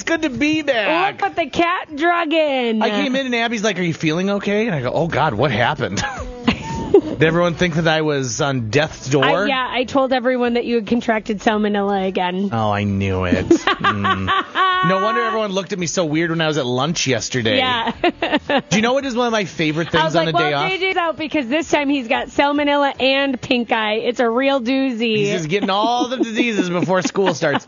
good to be back. Look what the cat drug in. I came in and Abby's like, are you feeling okay? And I go, oh, God, what happened? Did everyone think that I was on death's door? I told everyone that you had contracted salmonella again. Oh, I knew it. No wonder everyone looked at me so weird when I was at lunch yesterday. Yeah. Do you know what is one of my favorite things on a day off? JJ's out because this time he's got salmonella and pink eye. It's a real doozy. He's just getting all the diseases before school starts.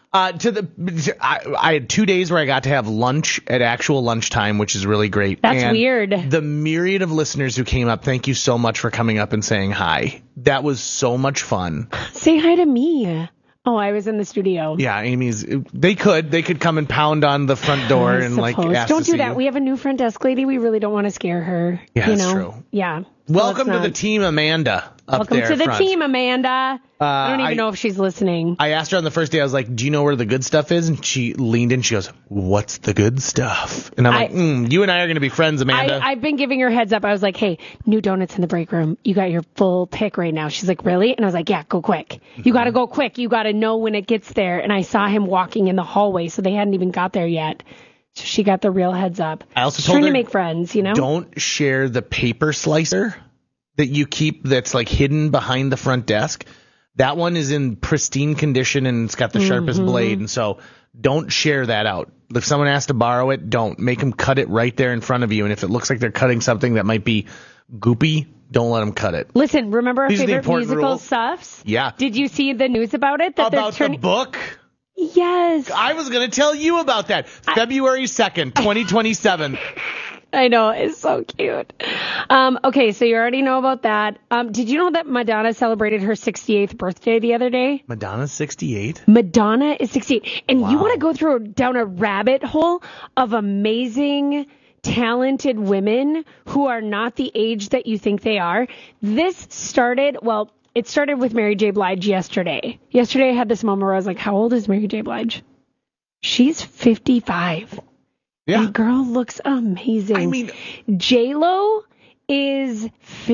I had 2 days where I got to have lunch at actual lunchtime, which is really great. That's weird. The myriad of listeners who came up, thank you so much for coming up and saying hi. That was so much fun. Say hi to me. Oh, I was in the studio. Yeah, they could come and pound on the front door and like ask Don't to see do that. you. We have a new front desk lady. We really don't want to scare her. Yeah, that's true. Yeah. Welcome to the team, Amanda. Welcome to the team, Amanda. I don't even know if she's listening. I asked her on the first day, I was like, do you know where the good stuff is? And she leaned in, she goes, what's the good stuff? And I'm like, you and I are going to be friends, Amanda. I've been giving her heads up. I was like, hey, new donuts in the break room. You got your full pick right now. She's like, really? And I was like, yeah, go quick. You got to go quick. You got to know when it gets there. And I saw him walking in the hallway, so they hadn't even got there yet. So she got the real heads up. I also She's told trying her, to make friends, you know? Don't share the paper slicer that you keep that's like hidden behind the front desk. That one is in pristine condition and it's got the sharpest blade. And so don't share that out. If someone asks to borrow it, don't. Make them cut it right there in front of you. And if it looks like they're cutting something that might be goopy, don't let them cut it. Listen, remember our favorite musical rules. stuffs? Yeah. Did you see the news about it? About the book? Yes. I was going to tell you about that. February 2nd, 2027. I know. It's so cute. Okay, so you already know about that. Did you know that Madonna celebrated her 68th birthday the other day? Madonna's 68? Madonna is 68. And you want to go down a rabbit hole of amazing, talented women who are not the age that you think they are. It started with Mary J. Blige yesterday. Yesterday I had this moment where I was like, how old is Mary J. Blige? She's 55. Yeah. And girl looks amazing. I mean, J-Lo is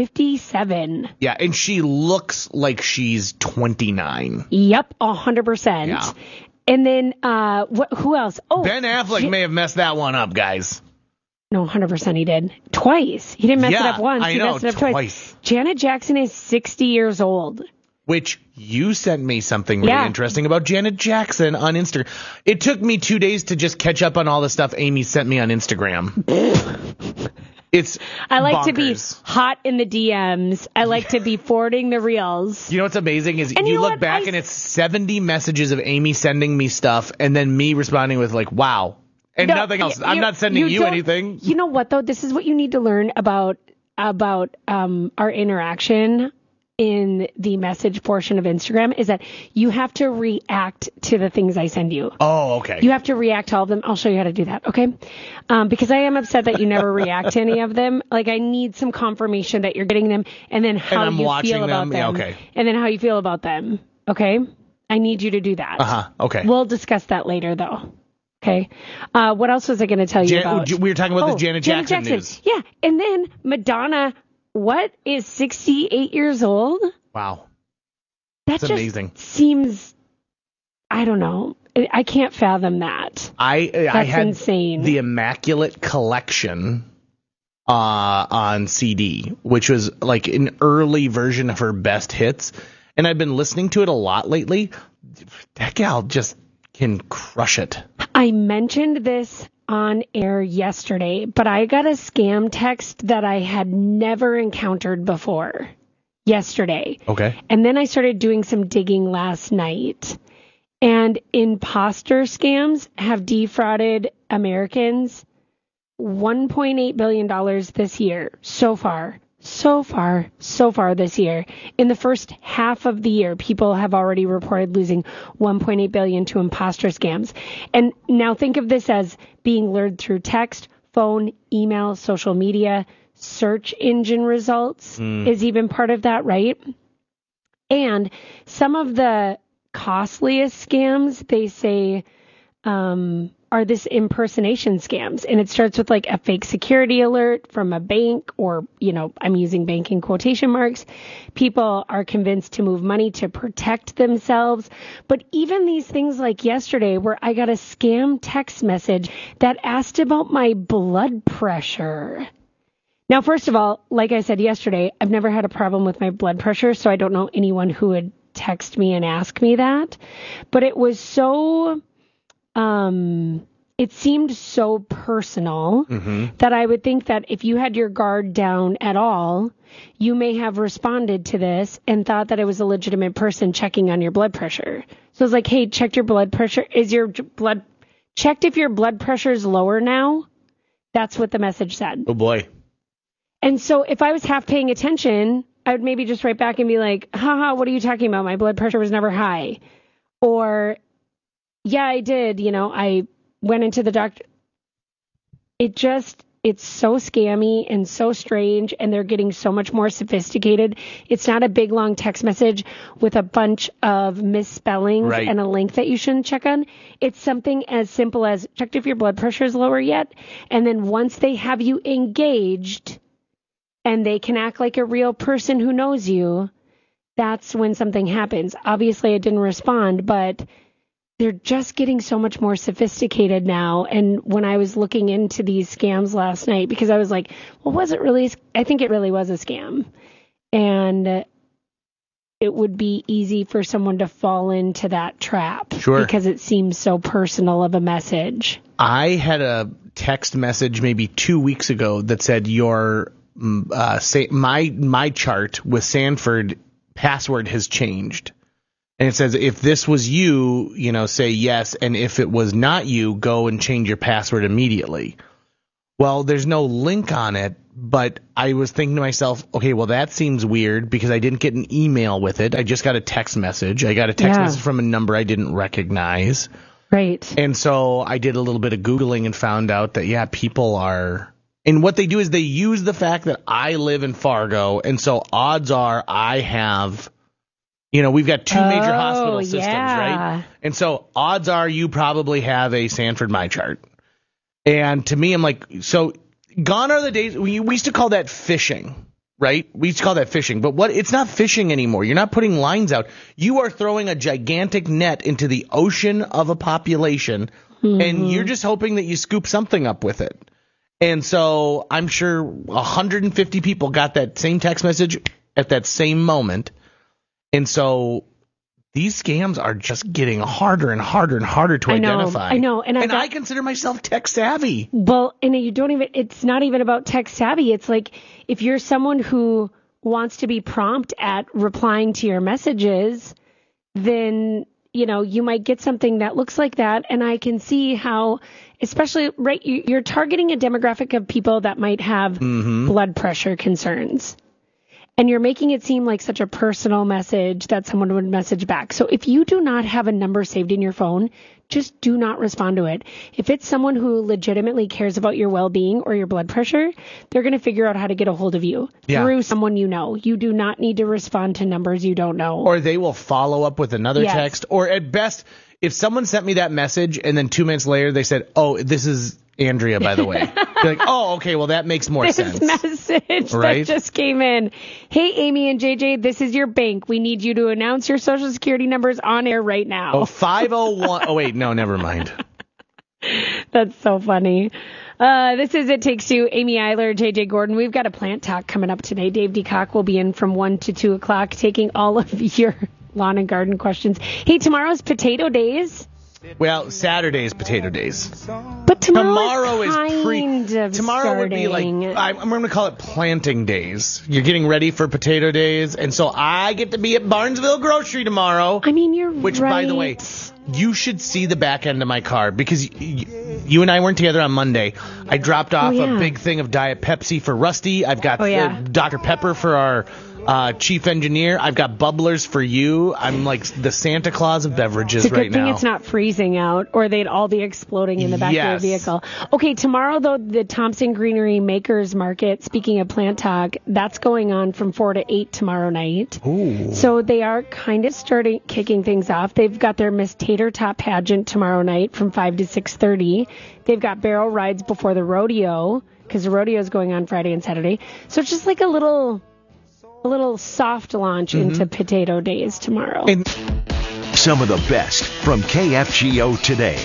57. Yeah, and she looks like she's 29. Yep, 100%. Yeah. And then, who else? Oh, Ben Affleck may have messed that one up, guys. No, 100% he did. Twice. He didn't mess it up once. I he know, messed it up twice. Janet Jackson is 60 years old. Which you sent me something really interesting about Janet Jackson on Instagram. It took me 2 days to just catch up on all the stuff Amy sent me on Instagram. I like bonkers. to be hot in the DMs. I like to be forwarding the reels. You know what's amazing is you look back and it's 70 messages of Amy sending me stuff and then me responding with like, wow. And nothing else. I'm not sending you anything. You know what, though? This is what you need to learn about our interaction in the message portion of Instagram is that you have to react to the things I send you. Oh, okay. You have to react to all of them. I'll show you how to do that, okay? Because I am upset that you never react to any of them. Like, I need some confirmation that you're getting them and then how you feel about them. Yeah, okay. And then how you feel about them, okay? I need you to do that. Okay. We'll discuss that later, though. Okay. What else was I going to tell you about? We were talking about the Janet Jackson news. Yeah. And then Madonna, is 68 years old? Wow. That's amazing. Seems, I don't know. I can't fathom that. I had insane. The Immaculate Collection on CD, which was like an early version of her best hits. And I've been listening to it a lot lately. That gal just can crush it. I mentioned this on air yesterday, but I got a scam text that I had never encountered before yesterday. Okay. And then I started doing some digging last night. And imposter scams have defrauded Americans $1.8 billion this year so far. So far this year. In the first half of the year, people have already reported losing $1.8 billion to imposter scams. And now think of this as being lured through text, phone, email, social media, search engine results is even part of that, right? And some of the costliest scams, they say, are this impersonation scams. And it starts with like a fake security alert from a bank, or, I'm using bank in quotation marks. People are convinced to move money to protect themselves. But even these things like yesterday, where I got a scam text message that asked about my blood pressure. Now, first of all, like I said yesterday, I've never had a problem with my blood pressure, so I don't know anyone who would text me and ask me that. But it was so, it seemed so personal that I would think that if you had your guard down at all, you may have responded to this and thought that it was a legitimate person checking on your blood pressure. So it's like, hey, checked your blood pressure. Checked if your blood pressure is lower now? That's what the message said. Oh, boy. And so if I was half paying attention, I would maybe just write back and be like, haha, what are you talking about? My blood pressure was never high. Or, yeah, I did. I went into the doctor. It's so scammy and so strange, and they're getting so much more sophisticated. It's not a big, long text message with a bunch of misspellings and a link that you shouldn't check on. It's something as simple as, checked if your blood pressure is lower yet. And then once they have you engaged, and they can act like a real person who knows you, that's when something happens. Obviously, I didn't respond, but they're just getting so much more sophisticated now. And when I was looking into these scams last night, because I was like, well, was it really? I think it really was a scam. And it would be easy for someone to fall into that trap. Sure. Because it seems so personal of a message. I had a text message maybe 2 weeks ago that said your my chart with Sanford password has changed, and it says if this was you, say yes, and if it was not you, go and change your password immediately. Well, there's no link on it, but I was thinking to myself, okay, well, that seems weird because I didn't get an email with it. I just got a text message. I got a text message from a number I didn't recognize. Right. And so I did a little bit of Googling and found out that people are. And what they do is they use the fact that I live in Fargo, and so odds are I have, we've got two major hospital systems, right? And so odds are you probably have a Sanford MyChart. And to me, I'm like, so gone are the days, we used to call that phishing, right? We used to call that phishing, but it's not phishing anymore. You're not putting lines out. You are throwing a gigantic net into the ocean of a population, and you're just hoping that you scoop something up with it. And so I'm sure 150 people got that same text message at that same moment. And so these scams are just getting harder and harder and harder to identify. I know. And I consider myself tech savvy. Well, and it's not even about tech savvy. It's like if you're someone who wants to be prompt at replying to your messages, then, you might get something that looks like that. And I can see how, especially, right, you're targeting a demographic of people that might have blood pressure concerns. And you're making it seem like such a personal message that someone would message back. So if you do not have a number saved in your phone, just do not respond to it. If it's someone who legitimately cares about your well-being or your blood pressure, they're going to figure out how to get a hold of you through someone you know. You do not need to respond to numbers you don't know. Or they will follow up with another text. Or at best, if someone sent me that message and then 2 minutes later they said, oh, this is Andrea, by the way. You're like, oh, okay, well, that makes more sense. This message that just came in. Hey, Amy and JJ, this is your bank. We need you to announce your social security numbers on air right now. Oh, 501. Oh, wait, no, never mind. That's so funny. This is It Takes Two. Amy Eiler, JJ Gordon. We've got a plant talk coming up today. Dave DeCock will be in from 1 to 2 o'clock taking all of your lawn and garden questions. Hey, tomorrow's Potato Days. Well, Saturday is Potato Days. But tomorrow is tomorrow would be like, I'm going to call it planting days. You're getting ready for Potato Days, and so I get to be at Barnesville Grocery tomorrow. I mean, you're which, right. By the way, you should see the back end of my car because you and I weren't together on Monday. I dropped off a big thing of Diet Pepsi for Rusty. I've got Dr. Pepper for our Chief engineer, I've got bubblers for you. I'm like the Santa Claus of beverages right now. It's a good thing now. it's not freezing out, or they'd all be exploding in the back of your vehicle. Okay, tomorrow, though, the Thompson Greenery Makers Market, speaking of plant talk, that's going on from 4 to 8 tomorrow night. Ooh. So they are kind of kicking things off. They've got their Miss Tater Tot pageant tomorrow night from 5 to 6:30. They've got barrel rides before the rodeo, because the rodeo is going on Friday and Saturday. So it's just like a little soft launch into Potato Days tomorrow. And some of the best from KFGO today.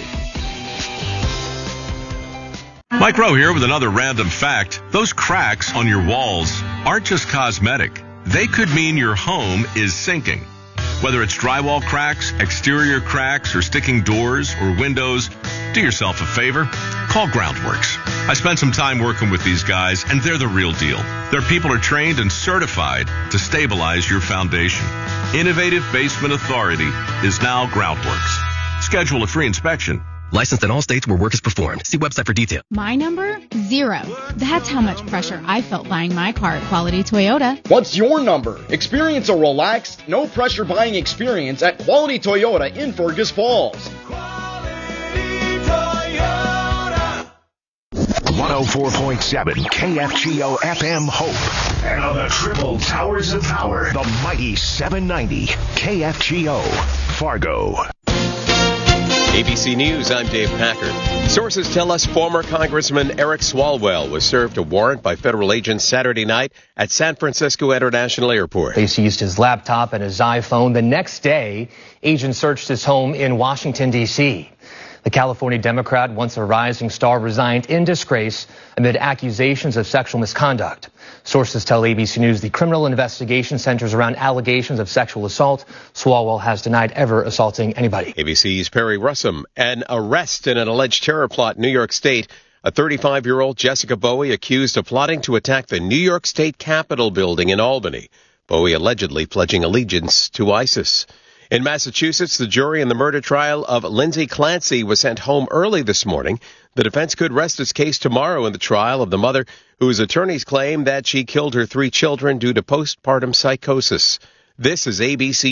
Mike Rowe here with another random fact. Those cracks on your walls aren't just cosmetic. They could mean your home is sinking. Whether it's drywall cracks, exterior cracks, or sticking doors or windows, do yourself a favor. Call Groundworks. I spent some time working with these guys, and they're the real deal. Their people are trained and certified to stabilize your foundation. Innovative Basement Authority is now Groundworks. Schedule a free inspection. Licensed in all states where work is performed. See website for detail. My number? 0. That's how much pressure I felt buying my car at Quality Toyota. What's your number? Experience a relaxed, no-pressure buying experience at Quality Toyota in Fergus Falls. Quality Toyota. 104.7 KFGO FM Hope. And on the triple towers of power, the mighty 790 KFGO Fargo. ABC News, I'm Dave Packard. Sources tell us former Congressman Eric Swalwell was served a warrant by federal agents Saturday night at San Francisco International Airport. They seized his laptop and his iPhone. The next day, agents searched his home in Washington, D.C. The California Democrat, once a rising star, resigned in disgrace amid accusations of sexual misconduct. Sources tell ABC News the criminal investigation centers around allegations of sexual assault. Swalwell has denied ever assaulting anybody. ABC's Perry Russum. An arrest in an alleged terror plot in New York State. A 35-year-old Jessica Bowie accused of plotting to attack the New York State Capitol building in Albany. Bowie allegedly pledging allegiance to ISIS. In Massachusetts, the jury in the murder trial of Lindsay Clancy was sent home early this morning. The defense could rest its case tomorrow in the trial of the mother, whose attorneys claim that she killed her 3 children due to postpartum psychosis. This is ABC.